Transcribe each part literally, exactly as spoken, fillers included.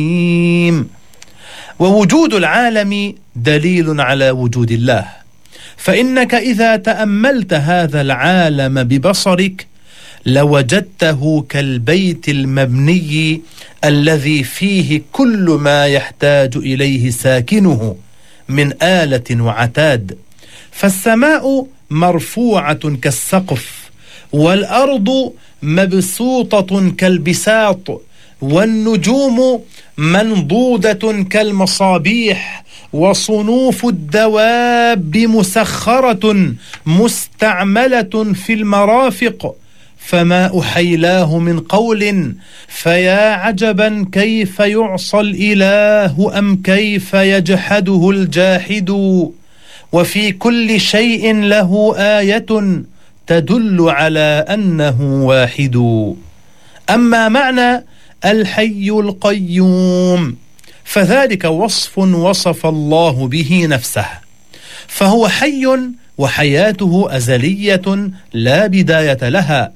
ووجود العالم دليل على وجود الله، فإنك إذا تأملت هذا العالم ببصرك لوجدته كالبيت المبني الذي فيه كل ما يحتاج إليه ساكنه من آلة وعتاد، فالسماء مرفوعة كالسقف، والأرض مبسوطة كالبساط، والنجوم منضودة كالمصابيح، وصنوف الدواب مسخرة مستعملة في المرافق، فما أحيلاه من قول فيا عجبا كيف يعصى الإله أم كيف يجحده الجاحد، وفي كل شيء له آية تدل على أنه واحد. أما معنى الحي القيوم فذلك وصف وصف الله به نفسه، فهو حي وحياته أزلية لا بداية لها،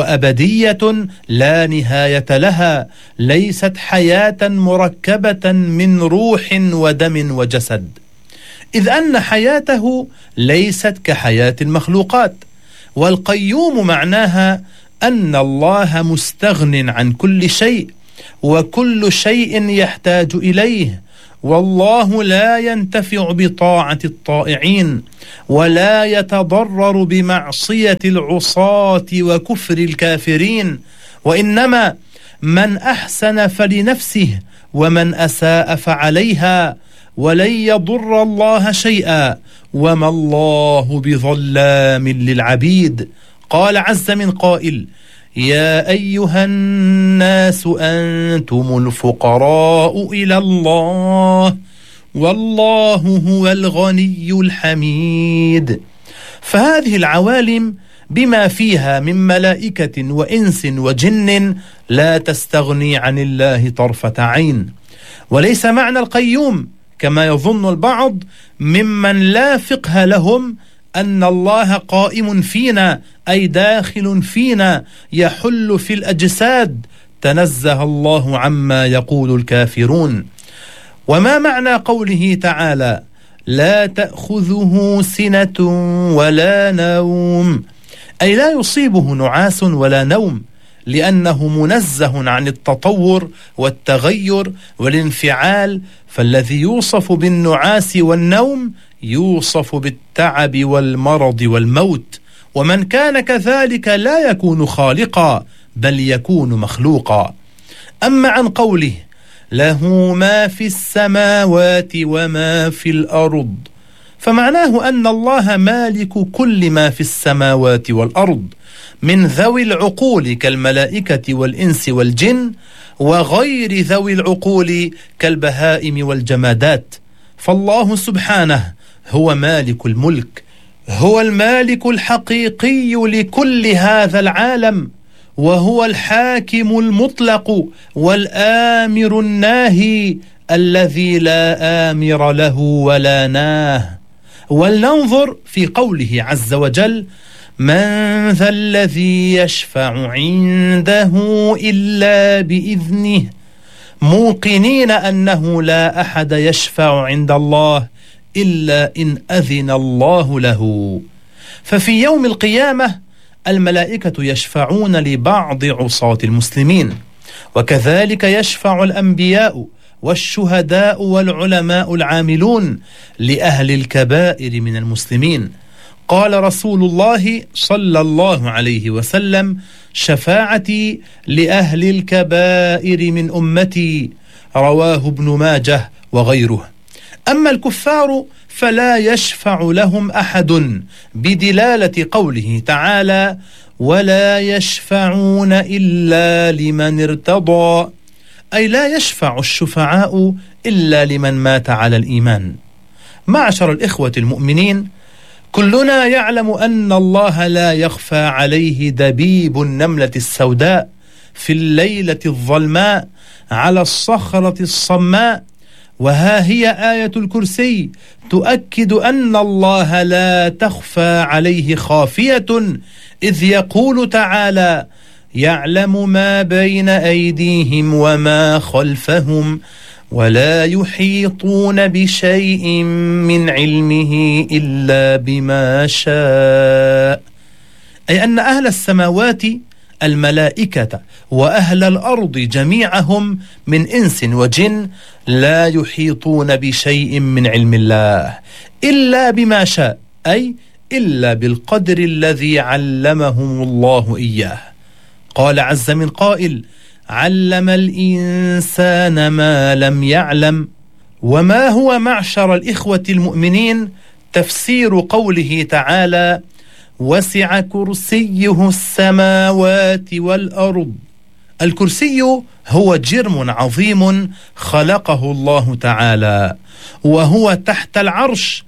وأبدية لا نهاية لها، ليست حياة مركبة من روح ودم وجسد، إذ أن حياته ليست كحياة المخلوقات. والقيوم معناها أن الله مستغن عن كل شيء، وكل شيء يحتاج إليه، والله لا ينتفع بطاعة الطائعين، ولا يتضرر بمعصية العصاة وكفر الكافرين، وإنما من أحسن فلنفسه ومن أساء فعليها، ولن يضر الله شيئا، وما الله بظلام للعبيد. قال عز من قائل: يا أيها الناس أنتم الفقراء إلى الله والله هو الغني الحميد. فهذه العوالم بما فيها من ملائكة وإنس وجن لا تستغني عن الله طرفة عين. وليس معنى القيوم كما يظن البعض ممن لا فقه لهم أن الله قائم فينا، أي داخل فينا يحل في الأجساد، تنزه الله عما يقول الكافرون. وما معنى قوله تعالى: لا تأخذه سنة ولا نوم، أي لا يصيبه نعاس ولا نوم، لأنه منزه عن التطور والتغير والانفعال، فالذي يوصف بالنعاس والنوم يوصف بالتعب والمرض والموت، ومن كان كذلك لا يكون خالقا بل يكون مخلوقا. أما عن قوله: له ما في السماوات وما في الأرض، فمعناه أن الله مالك كل ما في السماوات والأرض من ذوي العقول كالملائكة والإنس والجن، وغير ذوي العقول كالبهائم والجمادات. فالله سبحانه هو مالك الملك، هو المالك الحقيقي لكل هذا العالم، وهو الحاكم المطلق والآمر الناهي الذي لا آمر له ولا ناه. ولننظر في قوله عز وجل: من ذا الذي يشفع عنده إلا بإذنه، موقنين أنه لا أحد يشفع عند الله إلا إن أذن الله له. ففي يوم القيامة الملائكة يشفعون لبعض عصاة المسلمين، وكذلك يشفع الأنبياء والشهداء والعلماء العاملون لأهل الكبائر من المسلمين. قال رسول الله صلى الله عليه وسلم: شفاعتي لأهل الكبائر من أمتي، رواه ابن ماجه وغيره. أما الكفار فلا يشفع لهم أحد بدلالة قوله تعالى: ولا يشفعون إلا لمن ارتضى، أي لا يشفع الشفعاء إلا لمن مات على الإيمان. معشر الإخوة المؤمنين، كلنا يعلم أن الله لا يخفى عليه دبيب النملة السوداء في الليلة الظلماء على الصخرة الصماء، وها هي آية الكرسي تؤكد أن الله لا تخفى عليه خافية، إذ يقول تعالى: يعلم ما بين أيديهم وما خلفهم ولا يحيطون بشيء من علمه إلا بما شاء. أي أن أهل السماوات الملائكة وأهل الأرض جميعهم من إنس وجن لا يحيطون بشيء من علم الله إلا بما شاء، أي إلا بالقدر الذي علمهم الله إياه. قال عز من قائل: علم الإنسان ما لم يعلم. وما هو معشر الإخوة المؤمنين تفسير قوله تعالى: وسع كرسيه السماوات والأرض؟ الكرسي هو جرم عظيم خلقه الله تعالى، وهو تحت العرش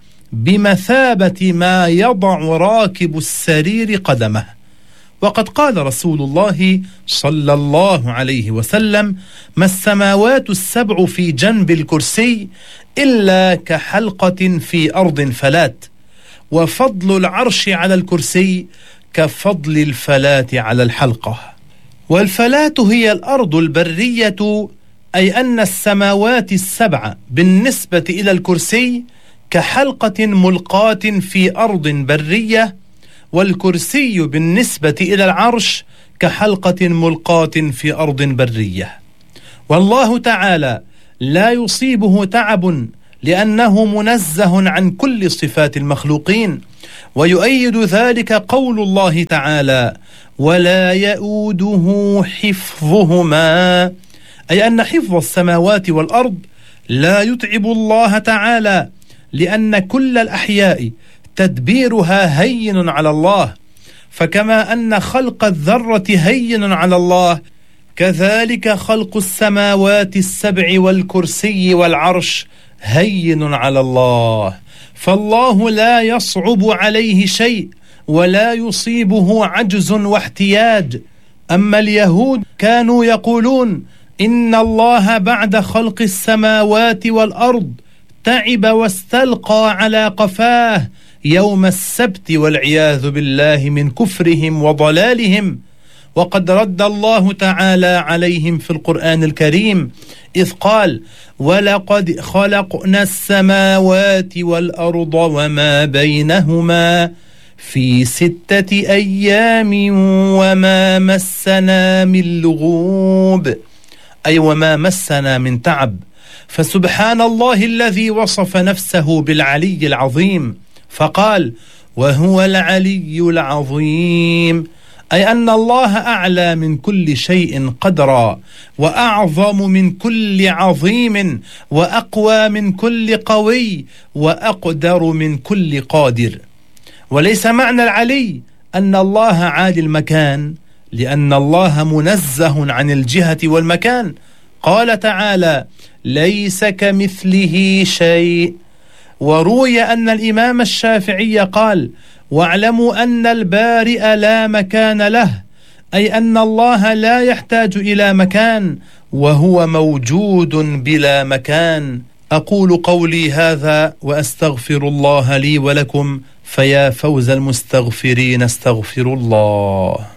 بمثابة ما يضع راكب السرير قدمه. وقد قال رسول الله صلى الله عليه وسلم: ما السماوات السبع في جنب الكرسي إلا كحلقة في أرض فلات، وفضل العرش على الكرسي كفضل الفلاة على الحلقة. والفلاة هي الأرض البرية، أي أن السماوات السبع بالنسبة إلى الكرسي كحلقة ملقاة في أرض برية، والكرسي بالنسبة إلى العرش كحلقة ملقاة في أرض برية. والله تعالى لا يصيبه تعب لأنه منزه عن كل صفات المخلوقين. ويؤيد ذلك قول الله تعالى: ولا يؤوده حفظهما، أي أن حفظ السماوات والأرض لا يتعب الله تعالى، لأن كل الأحياء تدبيرها هين على الله. فكما أن خلق الذرة هين على الله، كذلك خلق السماوات السبع والكرسي والعرش هين على الله. فالله لا يصعب عليه شيء ولا يصيبه عجز واحتياج. أما اليهود كانوا يقولون إن الله بعد خلق السماوات والأرض تعب واستلقى على قفاه يوم السبت، والعياذ بالله من كفرهم وضلالهم. وقد رد الله تعالى عليهم في القرآن الكريم إذ قال: ولقد خلقنا السماوات والأرض وما بينهما في ستة أيام وما مسنا من لغوب، أي وما مسنا من تعب. فسبحان الله الذي وصف نفسه بالعلي العظيم فقال: وهو العلي العظيم، أي أن الله أعلى من كل شيء قدرا، وأعظم من كل عظيم، وأقوى من كل قوي، وأقدر من كل قادر. وليس معنى العلي أن الله عالي المكان، لأن الله منزه عن الجهة والمكان. قال تعالى: ليس كمثله شيء. وروي أن الإمام الشافعي قال: واعلموا أن البارئ لا مكان له، أي أن الله لا يحتاج إلى مكان، وهو موجود بلا مكان. أقول قولي هذا وأستغفر الله لي ولكم، فيا فوز المستغفرين استغفر الله.